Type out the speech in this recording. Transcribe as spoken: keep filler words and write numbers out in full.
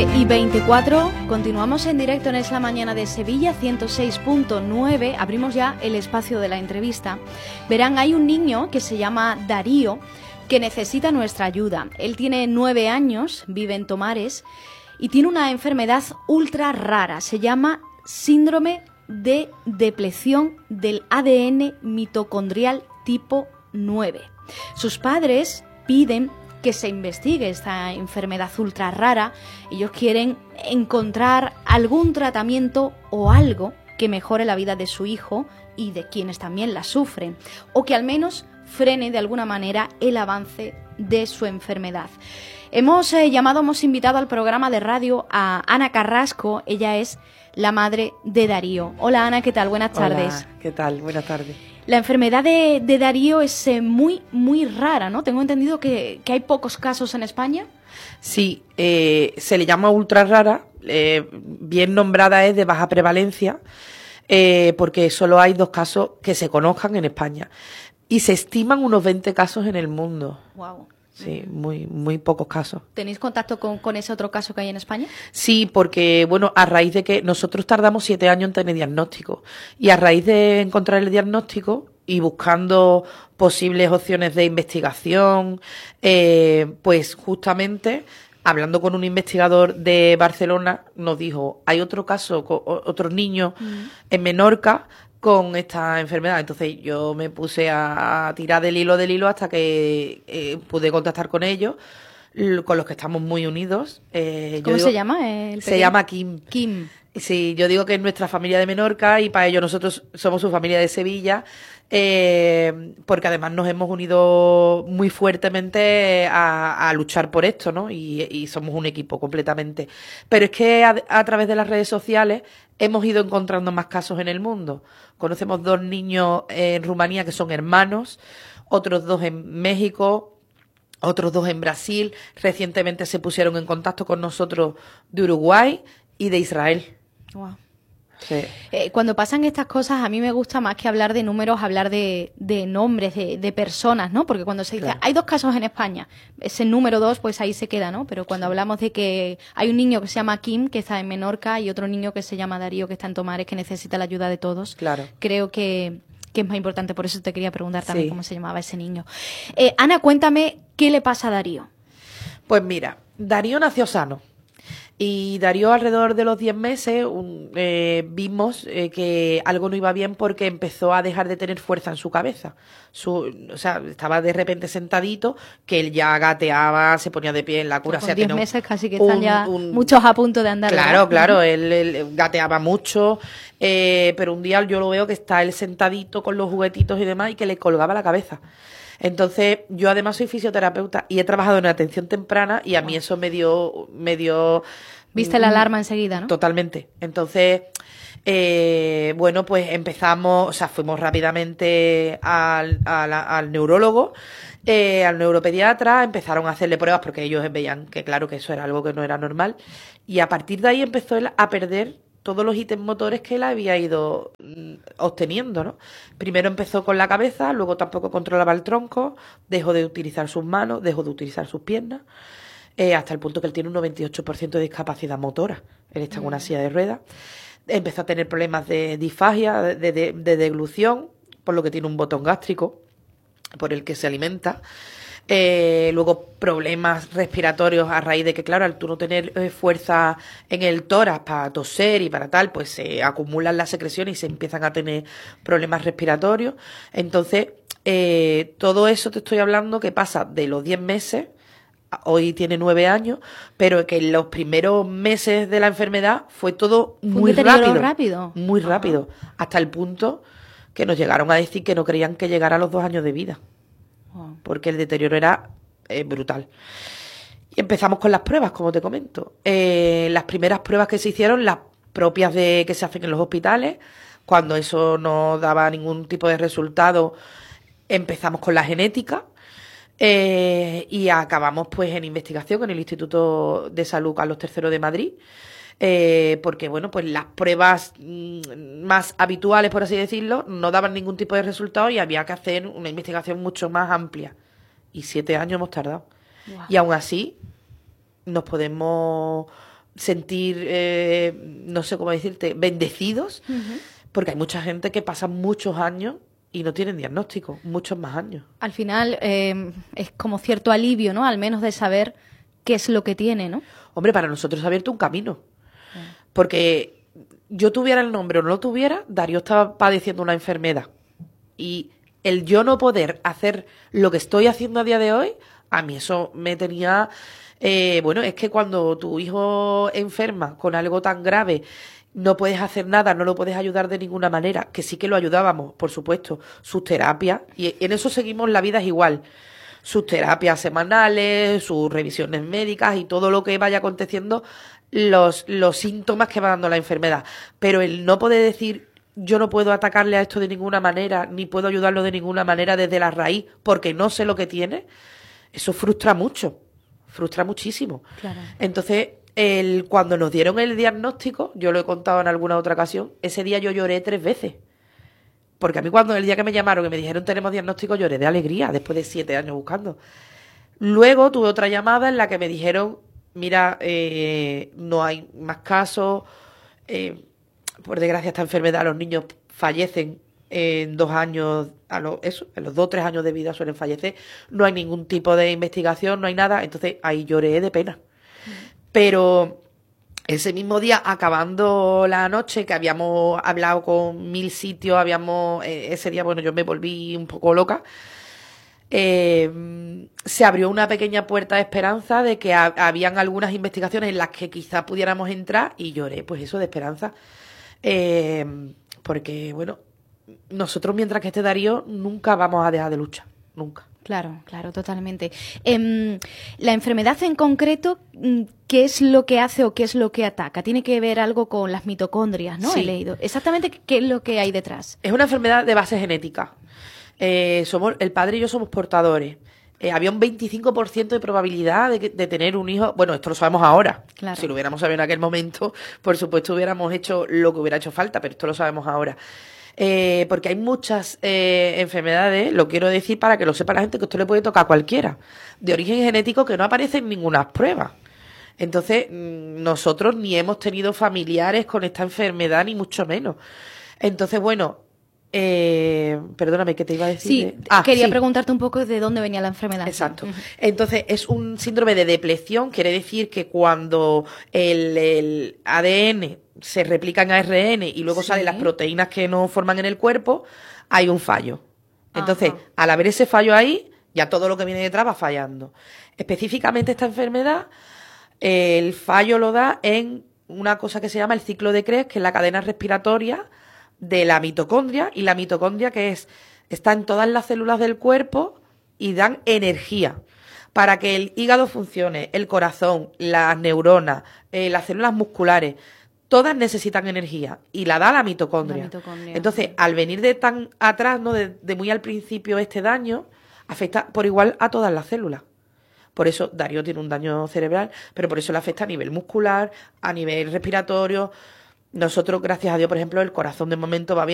doce y veinticuatro, continuamos en directo en Es la Mañana de Sevilla, ciento seis punto nueve, abrimos ya el espacio de la entrevista. Verán, hay un niño que se llama Darío que necesita nuestra ayuda. Él tiene nueve años, vive en Tomares y tiene una enfermedad ultra rara, se llama síndrome de depleción del A D N mitocondrial tipo nueve. Sus padres piden que se investigue esta enfermedad ultra rara. Ellos quieren encontrar algún tratamiento o algo que mejore la vida de su hijo y de quienes también la sufren, o que al menos frene de alguna manera el avance de su enfermedad. Hemos eh, llamado, hemos invitado al programa de radio a Ana Carrasco. Ella es la madre de Darío. Hola Ana, ¿qué tal? Buenas tardes. Hola, ¿qué tal? Buenas tardes. La enfermedad de, de Darío es eh, muy, muy rara, ¿no? Tengo entendido que, que hay pocos casos en España. Sí, eh, se le llama ultra rara, eh, bien nombrada es de baja prevalencia, eh, porque solo hay dos casos que se conozcan en España. Y se estiman unos veinte casos en el mundo. Wow. Sí, muy, muy pocos casos. ¿Tenéis contacto con, con ese otro caso que hay en España? Sí, porque, bueno, a raíz de que nosotros tardamos siete años en tener diagnóstico. Y a raíz de encontrar el diagnóstico y buscando posibles opciones de investigación, eh, pues justamente hablando con un investigador de Barcelona, nos dijo, hay otro caso, con otros niños mm. en Menorca con esta enfermedad. Entonces yo me puse a, a tirar del hilo del hilo hasta que eh, pude contactar con ellos, con los que estamos muy unidos. Eh, ¿Cómo digo, se llama? El se llama Kim. Kim. Sí, yo digo que es nuestra familia de Menorca y para ellos nosotros somos su familia de Sevilla, eh, porque además nos hemos unido muy fuertemente a, a luchar por esto, ¿no? Y, y somos un equipo completamente. Pero es que a, a través de las redes sociales hemos ido encontrando más casos en el mundo. Conocemos dos niños en Rumanía que son hermanos, otros dos en México, otros dos en Brasil. Recientemente se pusieron en contacto con nosotros de Uruguay y de Israel. Wow. Sí. Eh, cuando pasan estas cosas, a mí me gusta más que hablar de números, hablar de, de nombres, de, de personas, ¿no? Porque cuando se dice, claro, hay dos casos en España, ese número dos, pues ahí se queda, ¿no? Pero cuando sí. hablamos de que hay un niño que se llama Kim, que está en Menorca, y otro niño que se llama Darío, que está en Tomares, que necesita la ayuda de todos, claro, creo que, que es más importante. Por eso te quería preguntar también sí. cómo se llamaba ese niño. Eh, Ana, cuéntame, ¿qué le pasa a Darío? Pues mira, Darío nació sano. Y Darío, alrededor de los diez meses, un, eh, vimos eh, que algo no iba bien porque empezó a dejar de tener fuerza en su cabeza. Su, o sea, estaba de repente sentadito, que él ya gateaba, se ponía de pie en la cura. Con o sea, diez meses casi que están un, ya un, muchos a punto de andar. Claro, ¿verdad? claro, él, él gateaba mucho, eh, pero un día yo lo veo que está él sentadito con los juguetitos y demás y que le colgaba la cabeza. Entonces, yo además soy fisioterapeuta y he trabajado en atención temprana y a mí eso me dio... Me dio Viste la alarma enseguida, ¿no? Totalmente. Entonces, eh, bueno, pues empezamos, o sea, fuimos rápidamente al, al, al neurólogo, eh, al neuropediatra, empezaron a hacerle pruebas porque ellos veían que claro que eso era algo que no era normal y a partir de ahí empezó él a perder todos los ítems motores que él había ido mm, obteniendo, ¿no? Primero empezó con la cabeza, luego tampoco controlaba el tronco, dejó de utilizar sus manos, dejó de utilizar sus piernas, eh, hasta el punto que él tiene un noventa y ocho por ciento de discapacidad motora. Él está en una silla de ruedas. Empezó a tener problemas de disfagia, de, de, de deglución, por lo que tiene un botón gástrico por el que se alimenta. Eh, luego problemas respiratorios a raíz de que, claro, al tú no tener eh, fuerza en el tórax para toser y para tal, pues se acumulan las secreciones y se empiezan a tener problemas respiratorios. Entonces, eh, todo eso te estoy hablando que pasa de los diez meses, hoy tiene nueve años, pero que en los primeros meses de la enfermedad fue todo muy rápido, rápido. Muy Ajá. rápido, hasta el punto que nos llegaron a decir que no creían que llegara a los dos años de vida. Porque el deterioro era eh, brutal. Y empezamos con las pruebas, como te comento. Eh, las primeras pruebas que se hicieron, las propias de que se hacen en los hospitales, cuando eso no daba ningún tipo de resultado, empezamos con la genética eh, y acabamos pues en investigación en el Instituto de Salud Carlos tercero de Madrid. Eh, porque bueno, pues las pruebas mmm, más habituales, por así decirlo, no daban ningún tipo de resultado y había que hacer una investigación mucho más amplia. Y siete años hemos tardado. Wow. Y aún así nos podemos sentir, eh, no sé cómo decirte, bendecidos, Ujú. porque hay mucha gente que pasa muchos años y no tienen diagnóstico, muchos más años. Al final eh, es como cierto alivio, ¿no? Al menos de saber qué es lo que tiene, ¿no? Hombre, para nosotros se ha abierto un camino, porque yo tuviera el nombre o no lo tuviera, Darío estaba padeciendo una enfermedad. Y el yo no poder hacer lo que estoy haciendo a día de hoy, a mí eso me tenía... Eh, bueno, es que cuando tu hijo enferma con algo tan grave, no puedes hacer nada, no lo puedes ayudar de ninguna manera, que sí que lo ayudábamos, por supuesto, sus terapias, y en eso seguimos, la vida es igual. Sus terapias semanales, sus revisiones médicas y todo lo que vaya aconteciendo, los, los síntomas que va dando la enfermedad. Pero el no poder decir, yo no puedo atacarle a esto de ninguna manera, ni puedo ayudarlo de ninguna manera desde la raíz, porque no sé lo que tiene, eso frustra mucho, frustra muchísimo. Claro. Entonces, el, cuando nos dieron el diagnóstico, yo lo he contado en alguna otra ocasión, ese día yo lloré tres veces. Porque a mí cuando el día que me llamaron y me dijeron tenemos diagnóstico, lloré de alegría, después de siete años buscando. Luego tuve otra llamada en la que me dijeron, mira, eh, no hay más casos, eh, por desgracia esta enfermedad, los niños fallecen en dos años, a lo, eso, en los dos o tres años de vida suelen fallecer, no hay ningún tipo de investigación, no hay nada, entonces ahí lloré de pena. Pero ese mismo día, acabando la noche, que habíamos hablado con mil sitios, habíamos eh, ese día, bueno, yo me volví un poco loca, eh, se abrió una pequeña puerta de esperanza de que ha, habían algunas investigaciones en las que quizás pudiéramos entrar, y lloré, pues eso, de esperanza, eh, porque, bueno, nosotros mientras que esté Darío nunca vamos a dejar de luchar, nunca. Claro, claro, totalmente. Eh, la enfermedad en concreto, ¿qué es lo que hace o qué es lo que ataca? Tiene que ver algo con las mitocondrias, ¿no? Sí. He leído. Exactamente, ¿qué es lo que hay detrás? Es una enfermedad de base genética. Eh, somos, el padre y yo somos portadores. Eh, había un veinticinco por ciento de probabilidad de, que- de tener un hijo. Bueno, esto lo sabemos ahora. Claro. Si lo hubiéramos sabido en aquel momento, por supuesto hubiéramos hecho lo que hubiera hecho falta, pero esto lo sabemos ahora. Eh, porque hay muchas eh, enfermedades, lo quiero decir para que lo sepa la gente, que esto le puede tocar a cualquiera, de origen genético que no aparece en ninguna prueba. Entonces, mm, nosotros ni hemos tenido familiares con esta enfermedad, ni mucho menos. Entonces, bueno, eh, perdóname, ¿qué te iba a decir? Sí, de- Ah, quería sí. preguntarte un poco de dónde venía la enfermedad. Exacto. Ujú. Entonces, es un síndrome de depleción, quiere decir que cuando el, el A D N se replica en A R N y luego Sí. salen las proteínas que no forman en el cuerpo, hay un fallo. Entonces, Ajá. al haber ese fallo ahí, ya todo lo que viene detrás va fallando. Específicamente esta enfermedad, eh, el fallo lo da en una cosa que se llama el ciclo de Krebs, que es la cadena respiratoria de la mitocondria, y la mitocondria que es está en todas las células del cuerpo y dan energía para que el hígado funcione, el corazón, las neuronas, eh, las células musculares, todas necesitan energía y la da la mitocondria. La mitocondria. Entonces, al venir de tan atrás, ¿no? de, de muy al principio este daño, afecta por igual a todas las células. Por eso Darío tiene un daño cerebral, pero por eso le afecta a nivel muscular, a nivel respiratorio. Nosotros, gracias a Dios, por ejemplo, el corazón de momento va bien.